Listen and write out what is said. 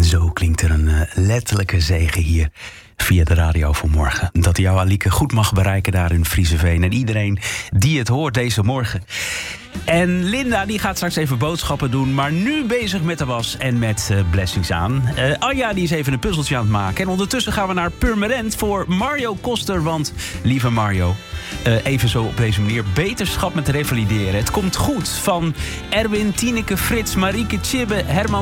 Zo klinkt er een letterlijke zegen hier via de radio vanmorgen. Dat jou, Alieke, goed mag bereiken daar in Frieseveen. En iedereen die het hoort deze morgen. En Linda die gaat straks even boodschappen doen, maar nu bezig met de was en met blessings aan. Anja die is even een puzzeltje aan het maken. En ondertussen gaan we naar Purmerend voor Mario Koster. Want, lieve Mario, even zo op deze manier, beterschap met revalideren. Het komt goed van Erwin, Tineke, Frits, Marieke, Tjibbe, Herman,